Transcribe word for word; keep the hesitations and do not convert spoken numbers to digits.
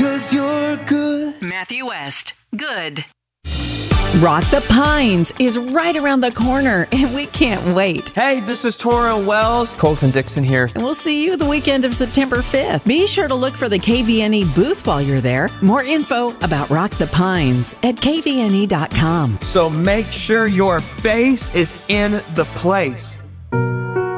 'cause you're good. Matthew West, good. Rock the Pines is right around the corner, and we can't wait. Hey, this is Torrell Wells. Colton Dixon here. And we'll see you the weekend of September fifth. Be sure to look for the K V N E booth while you're there. More info about Rock the Pines at K V N E dot com. So make sure your face is in the place.